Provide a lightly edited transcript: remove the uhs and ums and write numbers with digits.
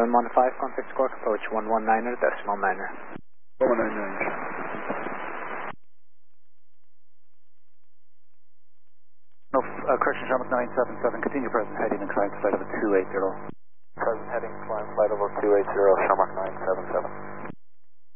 715, contact squawk, approach 119er, decimal 9er. 119. No, correction, Shamrock 977, continue present heading and climb flight level 280. Present heading, climb flight level 280, Shamrock 977.